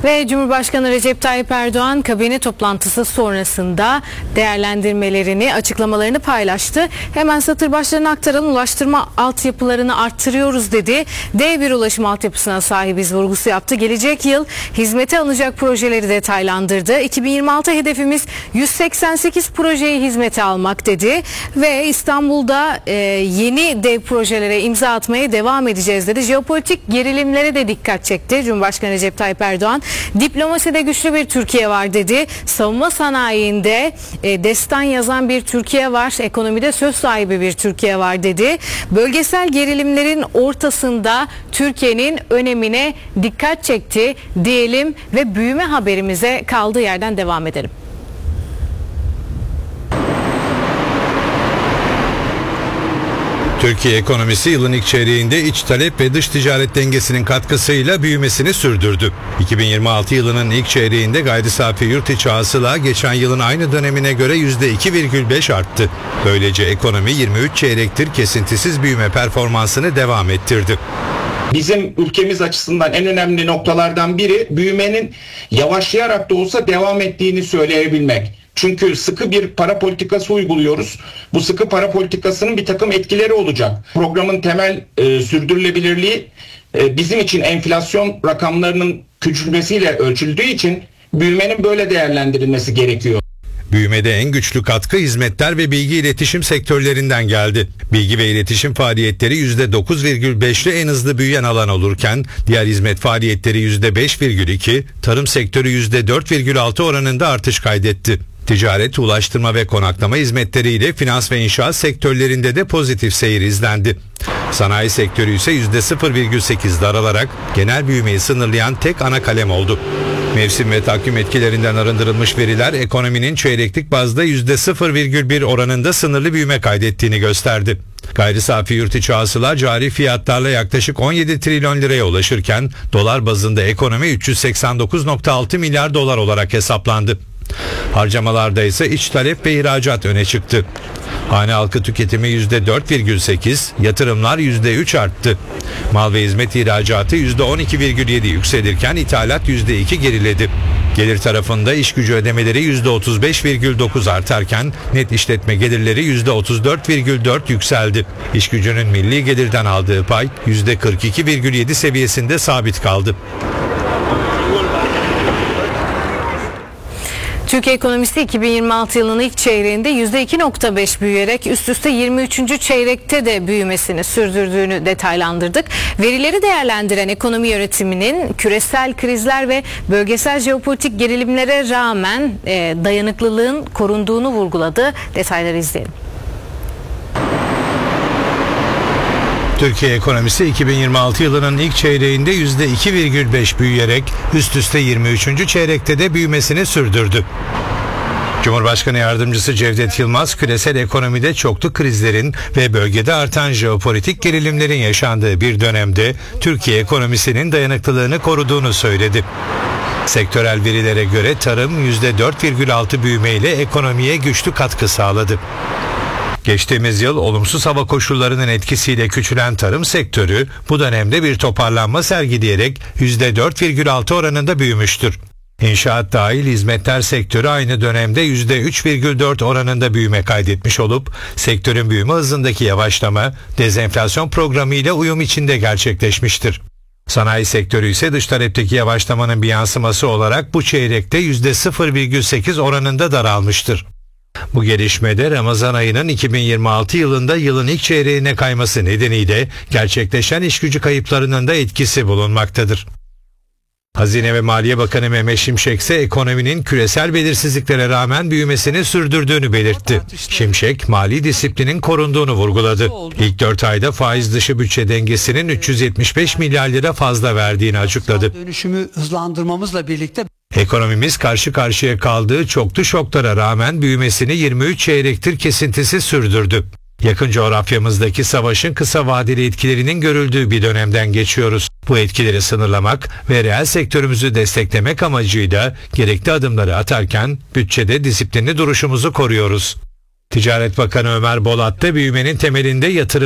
Ve Cumhurbaşkanı Recep Tayyip Erdoğan kabine toplantısı sonrasında değerlendirmelerini, açıklamalarını paylaştı. Hemen satır başlarını aktaralım. Ulaştırma altyapılarını arttırıyoruz dedi. Dev bir ulaşım altyapısına sahibiz vurgusu yaptı. Gelecek yıl hizmete alınacak projeleri detaylandırdı. 2026 hedefimiz 188 projeyi hizmete almak dedi. Ve İstanbul'da yeni dev projelere imza atmaya devam edeceğiz dedi. Jeopolitik gerilimlere de dikkat çekti Cumhurbaşkanı Recep Tayyip Erdoğan. Diplomaside güçlü bir Türkiye var dedi. Savunma sanayinde destan yazan bir Türkiye var. Ekonomide söz sahibi bir Türkiye var dedi. Bölgesel gerilimlerin ortasında Türkiye'nin önemine dikkat çekti diyelim ve büyüme haberimize kaldığı yerden devam edelim. Türkiye ekonomisi yılın ilk çeyreğinde iç talep ve dış ticaret dengesinin katkısıyla büyümesini sürdürdü. 2026 yılının ilk çeyreğinde gayri safi yurt içi hasıla geçen yılın aynı dönemine göre %2,5 arttı. Böylece ekonomi 23 çeyrektir kesintisiz büyüme performansını devam ettirdi. Bizim ülkemiz açısından en önemli noktalardan biri büyümenin yavaşlayarak da olsa devam ettiğini söyleyebilmek. Çünkü sıkı bir para politikası uyguluyoruz. Bu sıkı para politikasının bir takım etkileri olacak. Programın temel sürdürülebilirliği bizim için enflasyon rakamlarının küçülmesiyle ölçüldüğü için büyümenin böyle değerlendirilmesi gerekiyor. Büyümede en güçlü katkı hizmetler ve bilgi iletişim sektörlerinden geldi. Bilgi ve iletişim faaliyetleri %9,5'li en hızlı büyüyen alan olurken diğer hizmet faaliyetleri %5,2, tarım sektörü %4,6 oranında artış kaydetti. Ticaret, ulaştırma ve konaklama hizmetleriyle finans ve inşaat sektörlerinde de pozitif seyir izlendi. Sanayi sektörü ise %0,8 daralarak genel büyümeyi sınırlayan tek ana kalem oldu. Mevsim ve takvim etkilerinden arındırılmış veriler ekonominin çeyreklik bazda %0,1 oranında sınırlı büyüme kaydettiğini gösterdi. Gayri safi yurt içi hasıla cari fiyatlarla yaklaşık 17 trilyon liraya ulaşırken dolar bazında ekonomi 389,6 milyar dolar olarak hesaplandı. Harcamalarda ise iç talep ve ihracat öne çıktı. Hane halkı tüketimi %4,8, yatırımlar %3 arttı. Mal ve hizmet ihracatı %12,7 yükselirken ithalat %2 geriledi. Gelir tarafında iş gücü ödemeleri %35,9 artarken net işletme gelirleri %34,4 yükseldi. İş gücünün milli gelirden aldığı pay %42,7 seviyesinde sabit kaldı. Türkiye ekonomisi 2026 yılının ilk çeyreğinde %2,5 büyüyerek üst üste 23. çeyrekte de büyümesini sürdürdüğünü detaylandırdık. Verileri değerlendiren ekonomi yönetiminin küresel krizler ve bölgesel jeopolitik gerilimlere rağmen dayanıklılığın korunduğunu vurguladı. Detayları izleyelim. Türkiye ekonomisi 2026 yılının ilk çeyreğinde %2,5 büyüyerek üst üste 23. çeyrekte de büyümesini sürdürdü. Cumhurbaşkanı Yardımcısı Cevdet Yılmaz, küresel ekonomide çoklu krizlerin ve bölgede artan jeopolitik gerilimlerin yaşandığı bir dönemde Türkiye ekonomisinin dayanıklılığını koruduğunu söyledi. Sektörel verilere göre tarım %4,6 büyümeyle ekonomiye güçlü katkı sağladı. Geçtiğimiz yıl olumsuz hava koşullarının etkisiyle küçülen tarım sektörü bu dönemde bir toparlanma sergileyerek %4,6 oranında büyümüştür. İnşaat dahil hizmetler sektörü aynı dönemde %3,4 oranında büyüme kaydetmiş olup sektörün büyüme hızındaki yavaşlama dezenflasyon programı ile uyum içinde gerçekleşmiştir. Sanayi sektörü ise dış talepteki yavaşlamanın bir yansıması olarak bu çeyrekte %0,8 oranında daralmıştır. Bu gelişmede Ramazan ayının 2026 yılında yılın ilk çeyreğine kayması nedeniyle gerçekleşen işgücü kayıplarının da etkisi bulunmaktadır. Hazine ve Maliye Bakanı Mehmet Şimşek ise ekonominin küresel belirsizliklere rağmen büyümesini sürdürdüğünü belirtti. Şimşek, mali disiplinin korunduğunu vurguladı. İlk 4 ayda faiz dışı bütçe dengesinin 375 milyar lira fazla verdiğini açıkladı. Dönüşümü hızlandırmamızla birlikte ekonomimiz karşı karşıya kaldığı çoklu şoklara rağmen büyümesini 23 çeyrektir kesintisiz sürdürdü. Yakın coğrafyamızdaki savaşın kısa vadeli etkilerinin görüldüğü bir dönemden geçiyoruz. Bu etkileri sınırlamak ve reel sektörümüzü desteklemek amacıyla gerekli adımları atarken bütçede disiplinli duruşumuzu koruyoruz. Ticaret Bakanı Ömer Bolat da büyümenin temelinde yatırım